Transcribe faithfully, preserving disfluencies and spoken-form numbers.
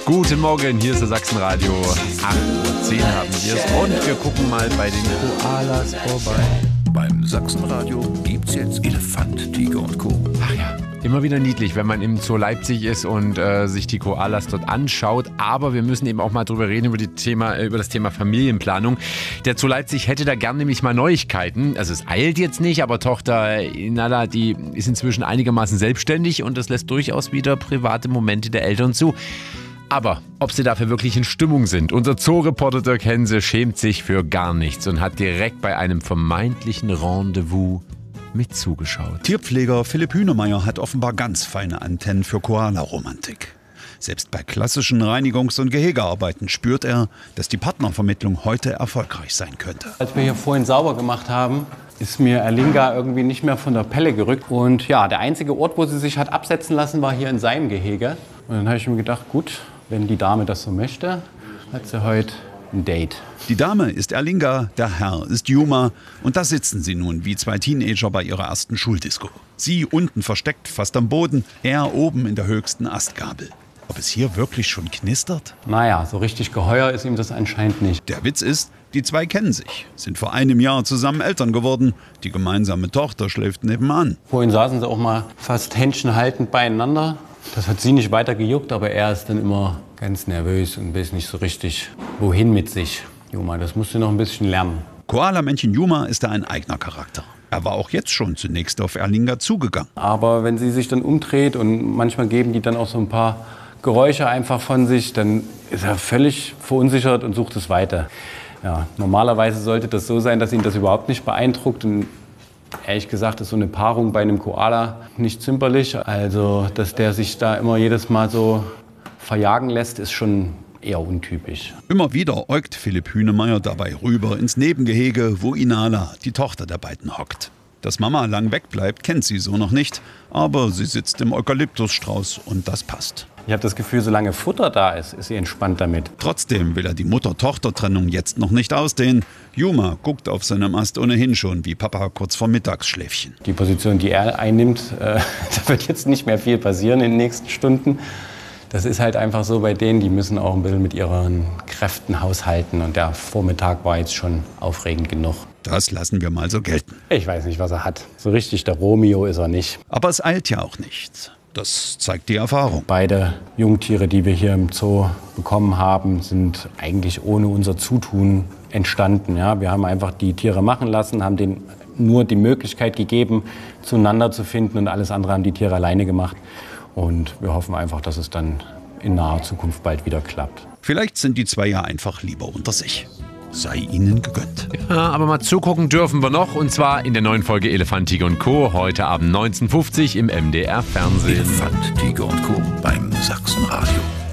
Guten Morgen, hier ist der Sachsenradio. acht Uhr zehn haben wir es und wir gucken mal bei den Koalas vorbei. Beim Sachsenradio gibt's jetzt Elefant, Tiger und Co. Ach ja, immer wieder niedlich, wenn man im Zoo Leipzig ist und äh, sich die Koalas dort anschaut. Aber wir müssen eben auch mal drüber reden, über, die Thema, über das Thema Familienplanung. Der Zoo Leipzig hätte da gern nämlich mal Neuigkeiten. Also es eilt jetzt nicht, aber Tochter Inala, die ist inzwischen einigermaßen selbstständig und das lässt durchaus wieder private Momente der Eltern zu. Aber ob sie dafür wirklich in Stimmung sind? Unser Zoo-Reporter Dirk Hense schämt sich für gar nichts und hat direkt bei einem vermeintlichen Rendezvous mit zugeschaut. Tierpfleger Philipp Hühnemeier hat offenbar ganz feine Antennen für Koala-Romantik. Selbst bei klassischen Reinigungs- und Gehegearbeiten spürt er, dass die Partnervermittlung heute erfolgreich sein könnte. Als wir hier vorhin sauber gemacht haben, ist mir Erlinga irgendwie nicht mehr von der Pelle gerückt. Und ja, der einzige Ort, wo sie sich hat absetzen lassen, war hier in seinem Gehege. Und dann habe ich mir gedacht, gut, wenn die Dame das so möchte, hat sie heute ein Date. Die Dame ist Erlinga, der Herr ist Yuma und da sitzen sie nun wie zwei Teenager bei ihrer ersten Schuldisco. Sie unten versteckt, fast am Boden, er oben in der höchsten Astgabel. Ob es hier wirklich schon knistert? Naja, so richtig geheuer ist ihm das anscheinend nicht. Der Witz ist, die zwei kennen sich, sind vor einem Jahr zusammen Eltern geworden. Die gemeinsame Tochter schläft nebenan. Vorhin saßen sie auch mal fast händchenhaltend beieinander. Das hat sie nicht weiter gejuckt, aber er ist dann immer ganz nervös und weiß nicht so richtig, wohin mit sich. Yuma, das musst du noch ein bisschen lernen. Koala-Männchen Yuma ist da ein eigener Charakter. Er war auch jetzt schon zunächst auf Erlinga zugegangen. Aber wenn sie sich dann umdreht und manchmal geben die dann auch so ein paar Geräusche einfach von sich, dann ist er völlig verunsichert und sucht es weiter. Ja, normalerweise sollte das so sein, dass ihn das überhaupt nicht beeindruckt. Und ehrlich gesagt ist so eine Paarung bei einem Koala nicht zimperlich. Also, dass der sich da immer jedes Mal so verjagen lässt, ist schon eher untypisch. Immer wieder äugt Philipp Hühnemeier dabei rüber ins Nebengehege, wo Inala, die Tochter der beiden, hockt. Dass Mama lang wegbleibt, kennt sie so noch nicht. Aber sie sitzt im Eukalyptusstrauß und das passt. Ich habe das Gefühl, solange Futter da ist, ist sie entspannt damit. Trotzdem will er die Mutter-Tochter-Trennung jetzt noch nicht ausdehnen. Yuma guckt auf seinem Ast ohnehin schon wie Papa kurz vor Mittagsschläfchen. Die Position, die er einnimmt, äh, da wird jetzt nicht mehr viel passieren in den nächsten Stunden. Das ist halt einfach so bei denen, die müssen auch ein bisschen mit ihren Kräften haushalten. Und der Vormittag war jetzt schon aufregend genug. Das lassen wir mal so gelten. Ich weiß nicht, was er hat. So richtig der Romeo ist er nicht. Aber es eilt ja auch nicht. Das zeigt die Erfahrung. Beide Jungtiere, die wir hier im Zoo bekommen haben, sind eigentlich ohne unser Zutun entstanden. Ja, wir haben einfach die Tiere machen lassen, haben denen nur die Möglichkeit gegeben, zueinander zu finden. Und alles andere haben die Tiere alleine gemacht. Und wir hoffen einfach, dass es dann in naher Zukunft bald wieder klappt. Vielleicht sind die zwei ja einfach lieber unter sich. Sei ihnen gegönnt. Ja, aber mal zugucken dürfen wir noch, und zwar in der neuen Folge Elefant, Tiger und Co. heute Abend neunzehn Uhr fünfzig im M D R Fernsehen. Elefant, Tiger und Co. beim Sachsenradio.